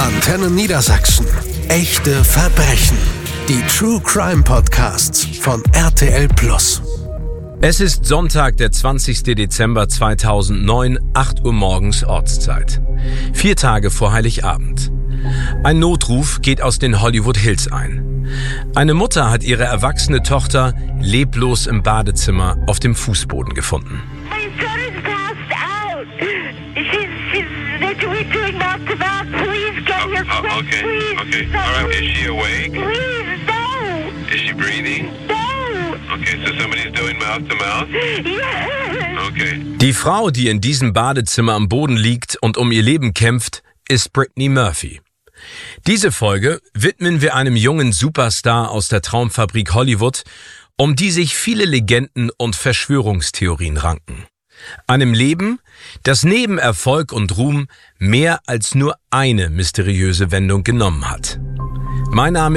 Antenne Niedersachsen. Echte Verbrechen. Die True Crime Podcasts von RTL+. Es ist Sonntag, der 20. Dezember 2009, 8 Uhr morgens Ortszeit. 4 Tage vor Heiligabend. Ein Notruf geht aus den Hollywood Hills ein. Eine Mutter hat ihre erwachsene Tochter leblos im Badezimmer auf dem Fußboden gefunden. Okay. All right. Is she awake? Please, no. Is she breathing? No. Okay, so somebody's doing mouth to mouth? Yes. Okay. Die Frau, die in diesem Badezimmer am Boden liegt und um ihr Leben kämpft, ist Brittany Murphy. Diese Folge widmen wir einem jungen Superstar aus der Traumfabrik Hollywood, um die sich viele Legenden und Verschwörungstheorien ranken. Einem Leben, das neben Erfolg und Ruhm mehr als nur eine mysteriöse Wendung genommen hat. Mein Name